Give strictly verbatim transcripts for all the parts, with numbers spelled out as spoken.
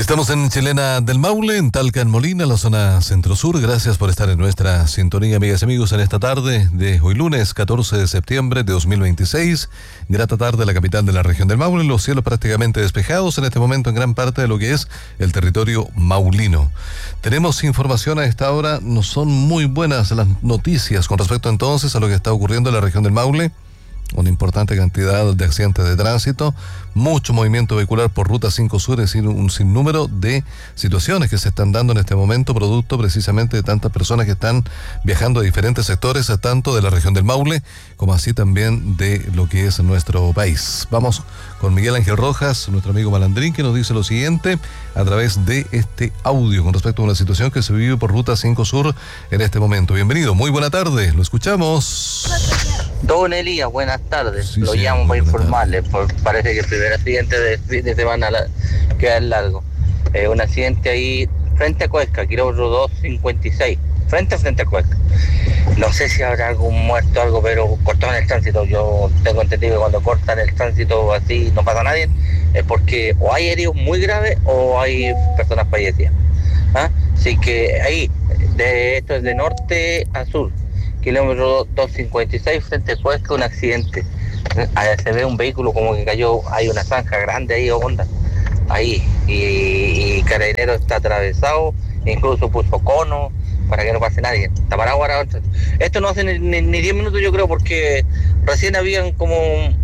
Estamos en Chilena del Maule, en Talca, en Molina, la zona centro-sur. Gracias por estar en nuestra sintonía, amigas y amigos, en esta tarde de hoy lunes, catorce de septiembre de dos mil veintiséis. Grata tarde en la capital de la región del Maule, los cielos prácticamente despejados en este momento en gran parte de lo que es el territorio maulino. Tenemos información a esta hora, no son muy buenas las noticias con respecto entonces a lo que está ocurriendo en la región del Maule. Una importante cantidad de accidentes de tránsito, mucho movimiento vehicular por Ruta cinco Sur, es decir, un sinnúmero de situaciones que se están dando en este momento, producto precisamente de tantas personas que están viajando a diferentes sectores, tanto de la región del Maule, como así también de lo que es nuestro país. Vamos con Miguel Ángel Rojas, nuestro amigo Malandrín, que nos dice lo siguiente a través de este audio con respecto a una situación que se vive por Ruta cinco Sur en este momento. Bienvenido, muy buena tarde, lo escuchamos. Don Elías, buenas tardes. Sí, Lo sí, llamo para informarle. Por, parece que el primer accidente de fin de semana la, queda en largo. Eh, un accidente ahí frente a Cuesca, kilómetro doscientos cincuenta y seis. Frente a frente a Cuesca. No sé si habrá algún muerto o algo, pero cortaron el tránsito. Yo tengo entendido que cuando cortan el tránsito así no pasa nadie, es porque o hay heridos muy graves o hay personas fallecidas. ¿Ah? Así que ahí, de esto es de norte a sur. Kilómetro doscientos cincuenta y seis, frente a Cuesca, un accidente. Ahí se ve un vehículo como que cayó, hay una zanja grande ahí, onda, ahí, y, y Carabinero está atravesado, incluso puso cono para que no pase nadie. Está parado ahora. Esto no hace ni, ni, ni diez minutos, yo creo, porque recién habían como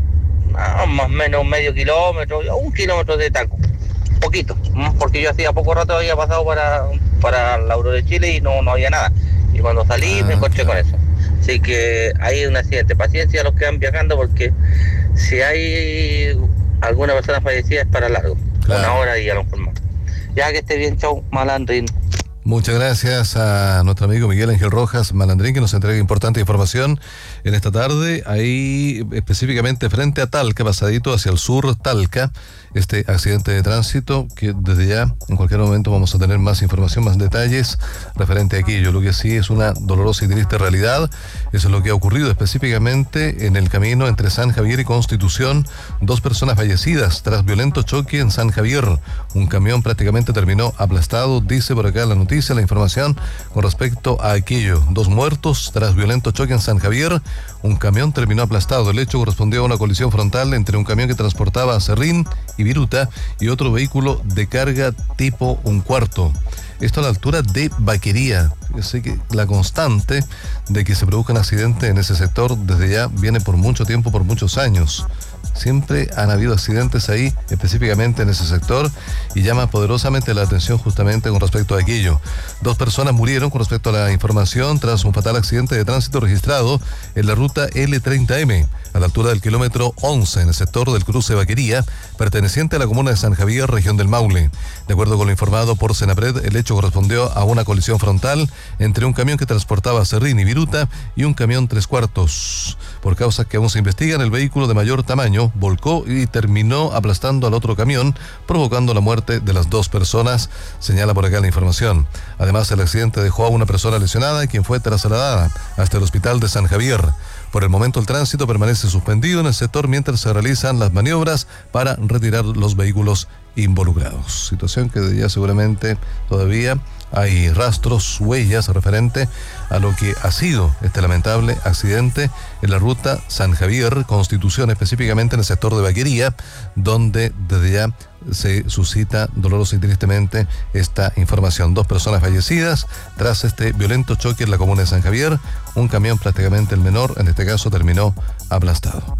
ah, más o menos medio kilómetro, un kilómetro de taco, poquito, porque yo hacía poco rato había pasado para, para Lauro de Chile y no, no había nada. Y cuando salí ah, me encontré claro. con eso. Así que hay un accidente. Paciencia a los que van viajando, porque si hay alguna persona fallecida es para largo. Claro. Una hora y a lo mejor más. Ya que esté bien, chau, Malandrín. Muchas gracias a nuestro amigo Miguel Ángel Rojas Malandrín, que nos entrega importante información en esta tarde. Ahí específicamente frente a Talca, pasadito hacia el sur, Talca, este accidente de tránsito que desde ya en cualquier momento vamos a tener más información, más detalles referente a aquello. Lo que sí es una dolorosa y triste realidad. Eso es lo que ha ocurrido específicamente en el camino entre San Javier y Constitución. Dos personas fallecidas tras violento choque en San Javier. Un camión prácticamente terminó aplastado, dice por acá la noticia. La información con respecto a aquello. Dos muertos tras violento choque en San Javier. Un camión terminó aplastado. El hecho correspondió a una colisión frontal entre un camión que transportaba a Serrín y Viruta y otro vehículo de carga tipo un cuarto. Esto a la altura de Vaquería. Yo sé que la constante de que se produzcan accidentes en ese sector desde ya viene por mucho tiempo, por muchos años. Siempre han habido accidentes ahí, específicamente en ese sector, y llama poderosamente la atención justamente con respecto a aquello. Dos personas murieron con respecto a la información tras un fatal accidente de tránsito registrado en la ruta L treinta eme, a la altura del kilómetro once, en el sector del cruce Vaquería, perteneciente a la comuna de San Javier, región del Maule. De acuerdo con lo informado por Senapred, el hecho correspondió a una colisión frontal entre un camión que transportaba a Serrín y Viruta y un camión tres cuartos. Por causas que aún se investigan, el vehículo de mayor tamaño volcó y terminó aplastando al otro camión, provocando la muerte de las dos personas, señala por acá la información. Además, el accidente dejó a una persona lesionada, quien fue trasladada hasta el hospital de San Javier. Por el momento, el tránsito permanece suspendido en el sector mientras se realizan las maniobras para retirar los vehículos involucrados. Situación que ya seguramente todavía hay rastros, huellas referente a lo que ha sido este lamentable accidente en la ruta San Javier, Constitución, específicamente en el sector de Vaquería, donde desde ya se suscita dolorosa y tristemente esta información. Dos personas fallecidas tras este violento choque en la comuna de San Javier. Un camión, prácticamente el menor, en este caso terminó aplastado.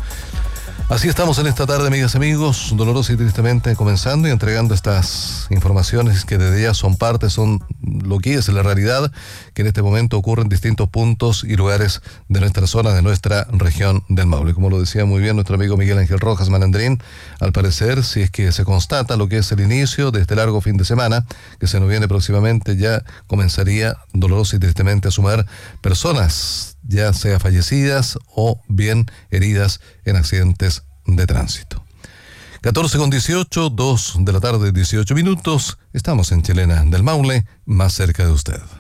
Así estamos en esta tarde, amigas y amigos, dolorosa y tristemente comenzando y entregando estas informaciones que desde ya son parte, son lo que es la realidad que en este momento ocurre en distintos puntos y lugares de nuestra zona, de nuestra región del Maule. Como lo decía muy bien nuestro amigo Miguel Ángel Rojas Malandrín, al parecer, si es que se constata lo que es el inicio de este largo fin de semana, que se nos viene próximamente, ya comenzaría dolorosa y tristemente a sumar personas, ya sea fallecidas o bien heridas en accidentes de tránsito. catorce con dieciocho, dos de la tarde, dieciocho minutos. Estamos en Chilena del Maule, más cerca de usted.